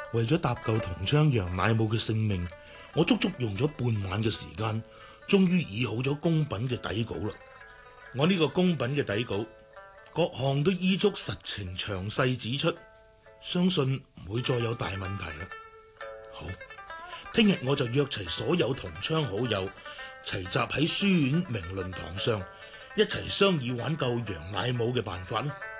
為咗搭救同窗楊乃武嘅性命，我足足用咗半晚嘅時間，終於擬好咗公品嘅底稿啦。我呢個公品嘅底稿，各項都依足實情詳細指出，相信唔會再有大問題啦。好，聽日我就約齊所有同窗好友，齊集喺書院明倫堂上，一齊商議挽救楊乃武嘅辦法啦。